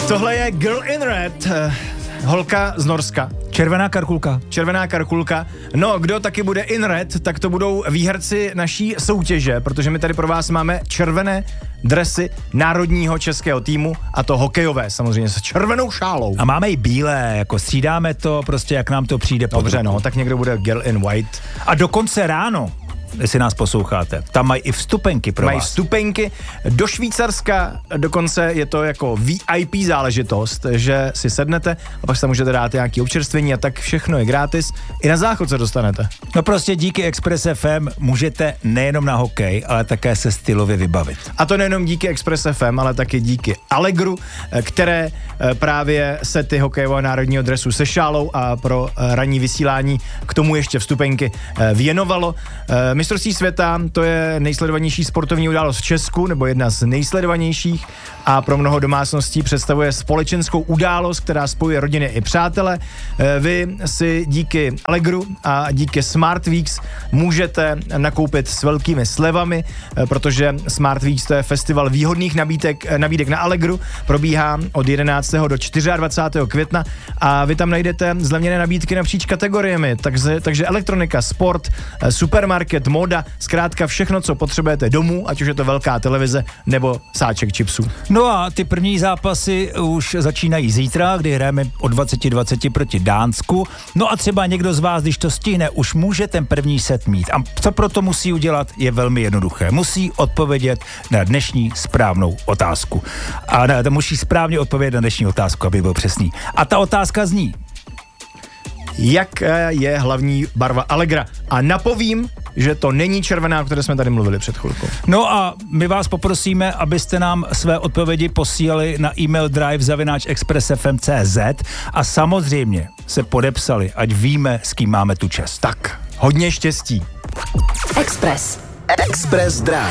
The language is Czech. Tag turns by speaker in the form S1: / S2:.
S1: Tohle je Girl in Red, holka z Norska. Červená karkulka. No, kdo taky bude in red, tak to budou výherci naší soutěže, protože my tady pro vás máme červené dresy národního českého týmu, a to hokejové, samozřejmě s červenou šálou.
S2: A máme i bílé, jako střídáme to, prostě jak nám to přijde.
S1: Dobře, no, tak někdo bude Girl in White.
S2: A dokonce ráno, jestli nás posloucháte, tam mají i vstupenky pro vás.
S1: Mají vstupenky do Švýcarska, dokonce je to jako VIP záležitost, že si sednete a pak se tam můžete dát nějaký občerstvení a tak všechno je gratis. I na záchod se dostanete.
S2: No prostě díky Express FM můžete nejenom na hokej, ale také se stylově vybavit.
S1: A to nejenom díky Express FM, ale taky díky Allegru, které právě sety hokejového národního dresu se šálou a pro ranní vysílání k tomu ještě vstupenky věnovalo. Mistrovství světa, to je nejsledovanější sportovní událost v Česku, nebo jedna z nejsledovanějších, a pro mnoho domácností představuje společenskou událost, která spojuje rodiny i přátele. Vy si díky Allegru a díky Smart Weeks můžete nakoupit s velkými slevami, protože Smart Weeks to je festival výhodných nabídek na Allegru, probíhá od 11. do 24. května a vy tam najdete zlevněné nabídky napříč kategoriemi, takže elektronika, sport, supermarket, móda, zkrátka všechno, co potřebujete domů, ať už je to velká televize nebo sáček chipsů.
S2: No a ty první zápasy už začínají zítra, kdy hrajeme o 20:20 proti Dánsku. No a třeba někdo z vás, když to stihne, už může ten první set mít. A co proto musí udělat, je velmi jednoduché. Musí odpovědět na dnešní správnou otázku. A musí správně odpovědět na dnešní otázku, aby byl přesný. A ta otázka zní:
S1: jak je hlavní barva Allegra? A napovím, že to není červená, o které jsme tady mluvili před chvilkou.
S2: No a my vás poprosíme, abyste nám své odpovědi posílali na e-mail drive@expressfm.cz a samozřejmě se podepsali, ať víme, s kým máme tu čest.
S1: Tak, hodně štěstí.
S3: Express Drive.